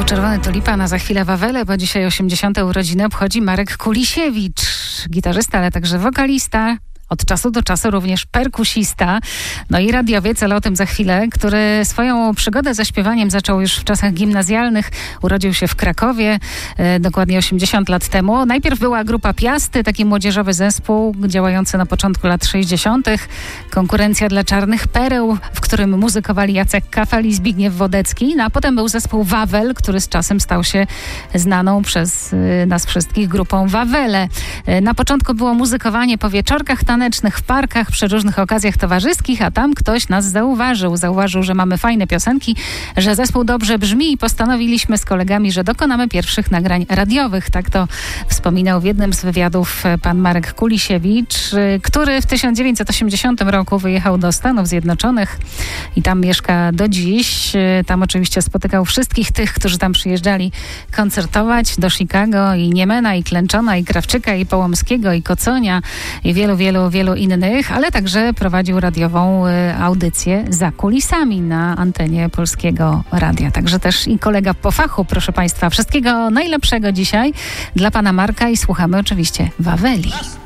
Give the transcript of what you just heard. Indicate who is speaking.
Speaker 1: Czerwony tulipan, a za chwilę Wawele, bo dzisiaj 80. urodziny obchodzi Marek Kulisiewicz, gitarzysta, ale także wokalista. Od czasu do czasu również perkusista, no i radiowiec, ale o tym za chwilę, który swoją przygodę ze śpiewaniem zaczął już w czasach gimnazjalnych. Urodził się w Krakowie, dokładnie 80 lat temu. Najpierw była grupa Piasty, taki młodzieżowy zespół działający na początku lat 60. Konkurencja dla Czarnych Pereł, w którym muzykowali Jacek Kafel i Zbigniew Wodecki. No a potem był zespół Wawel, który z czasem stał się znaną przez nas wszystkich grupą Wawele. Na początku było muzykowanie po wieczorkach tanecznych, w parkach, przy różnych okazjach towarzyskich, a tam ktoś nas zauważył. Zauważył, że mamy fajne piosenki, że zespół dobrze brzmi i postanowiliśmy z kolegami, że dokonamy pierwszych nagrań radiowych. Tak to wspominał w jednym z wywiadów pan Marek Kulisiewicz, który w 1980 roku wyjechał do Stanów Zjednoczonych i tam mieszka do dziś. Tam oczywiście spotykał wszystkich tych, którzy tam przyjeżdżali koncertować, do Chicago, i Niemena, i Klęczona, i Krawczyka, i Połomskiego, i Koconia, i wielu innych, ale także prowadził radiową audycję Za kulisami na antenie Polskiego Radia. Także też i kolega po fachu, proszę Państwa. Wszystkiego najlepszego dzisiaj dla pana Marka i słuchamy oczywiście Waweli.